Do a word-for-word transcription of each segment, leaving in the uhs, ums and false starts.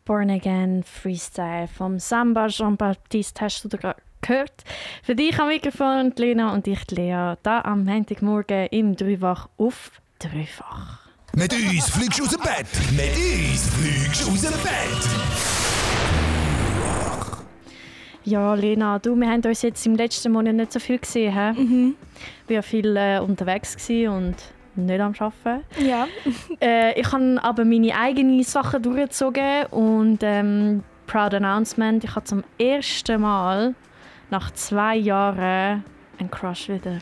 Born Again Freestyle vom Samba Jean-Baptiste. Hast du da gerade gehört? Für dich am Mikrofon Lena und ich Lea. Da am Montagmorgen im Dreifach auf Dreifach. Mit uns fliegst du aus dem Bett. Mit uns fliegst du aus dem Bett. Ja, Lena, du, wir haben uns jetzt im letzten Monat nicht so viel gesehen. He? Mhm. Wir waren viel äh, unterwegs und nicht am Arbeiten. Ja. äh, ich habe aber meine eigenen Sachen durchgezogen und ähm, Proud Announcement, ich habe zum ersten Mal nach zwei Jahren einen Crush wieder.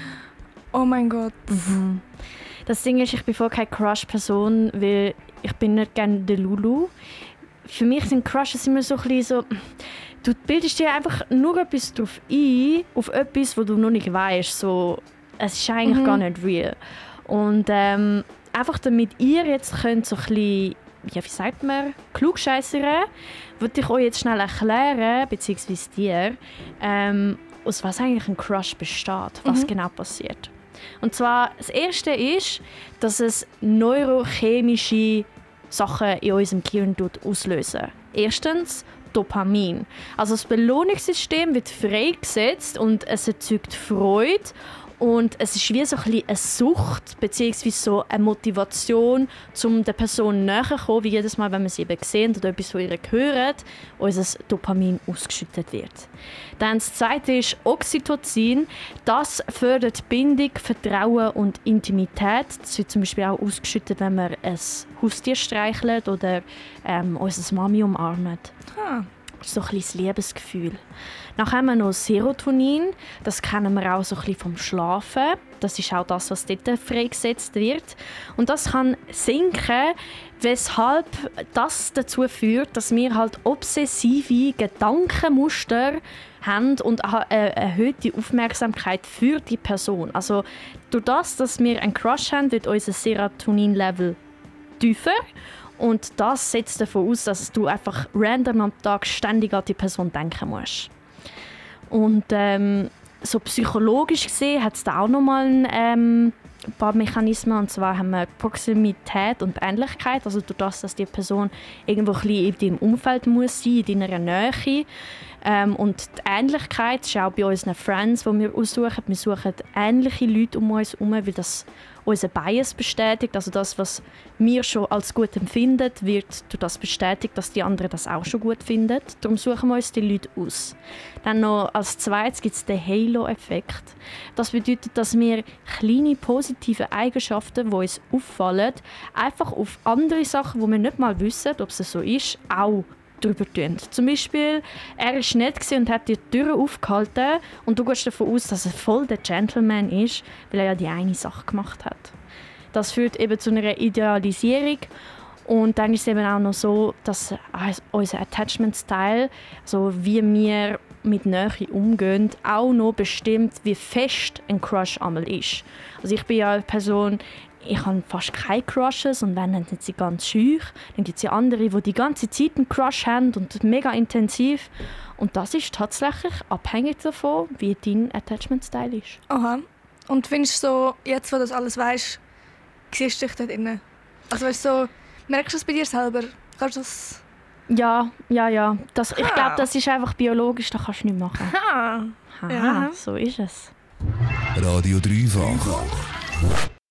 Oh mein Gott. Mhm. Das Ding ist, ich bin vorher keine Crush-Person, weil ich bin nicht gerne der Lulu. Für mich sind Crushes immer so ein bisschen so... Du bildest dir einfach nur etwas drauf ein, auf etwas, was du noch nicht weißt. So, es ist eigentlich mhm. gar nicht real. Und ähm, einfach damit ihr jetzt könnt so ein bisschen, ja, wie sagt man, klugscheissern, würde ich euch jetzt schnell erklären, beziehungsweise dir, ähm, aus was eigentlich ein Crush besteht, was mhm. genau passiert. Und zwar, das Erste ist, dass es neurochemische Sachen in unserem Gehirn auslösen. Erstens Dopamin. Also das Belohnungssystem wird freigesetzt und es erzeugt Freude. Und es ist wie so ein bisschen eine Sucht, beziehungsweise so eine Motivation, um der Person näher zu kommen, wie jedes Mal, wenn wir sie eben sehen oder etwas von ihr hören, unser Dopamin ausgeschüttet wird. Dann das Zweite ist Oxytocin. Das fördert Bindung, Vertrauen und Intimität. Das wird zum Beispiel auch ausgeschüttet, wenn wir ein Haustier streichelt oder ähm, unsere Mami umarmt. Ah. So ein bisschen das Liebesgefühl. Dann haben wir noch Serotonin. Das kennen wir auch so ein bisschen vom Schlafen. Das ist auch das, was dort freigesetzt wird. Und das kann sinken, weshalb das dazu führt, dass wir halt obsessive Gedankenmuster haben und eine erhöhte Aufmerksamkeit für die Person. Also durch das, dass wir einen Crush haben, wird unser Serotonin-Level tiefer. Und das setzt davon aus, dass du einfach random am Tag ständig an die Person denken musst. Und ähm, so psychologisch gesehen hat es da auch nochmal ein ähm, paar Mechanismen. Und zwar haben wir Proximität und Ähnlichkeit. Also durch das, dass die Person irgendwo ein bisschen in deinem Umfeld muss sein, in deiner Nähe. Ähm, und die Ähnlichkeit ist auch bei unseren Friends, die wir aussuchen. Wir suchen ähnliche Leute um uns herum, weil das unser Bias bestätigt. Also das, was wir schon als gut empfinden, wird durch das bestätigt, dass die anderen das auch schon gut finden. Darum suchen wir uns die Leute aus. Dann noch als zweites gibt es den Halo-Effekt. Das bedeutet, dass wir kleine positive Eigenschaften, die uns auffallen, einfach auf andere Sachen, die wir nicht mal wissen, ob es so ist, auch drüber tun. Zum Beispiel, er war nett und hat die Tür aufgehalten und du gehst davon aus, dass er voll der Gentleman ist, weil er ja die eine Sache gemacht hat. Das führt eben zu einer Idealisierung und dann ist es eben auch noch so, dass unser Attachment-Style, also wie wir mit Nähe umgehen, auch noch bestimmt, wie fest ein Crush einmal ist. Also ich bin ja eine Person, ich habe fast keine Crushes und wenn, dann sind sie ganz scheu. Dann gibt es ja andere, die die ganze Zeit einen Crush haben und mega intensiv. Und das ist tatsächlich abhängig davon, wie dein Attachment-Style ist. Aha. Und findest du so, jetzt wo du das alles weißt, siehst du dich dort drin? Also weißt du, so, merkst du es bei dir selber? Kannst du das... Ja, ja, ja. Das, ich Ah. glaube, das ist einfach biologisch, das kannst du nicht machen. Ah. Aha, Ja. so ist es. Radio Dreifach.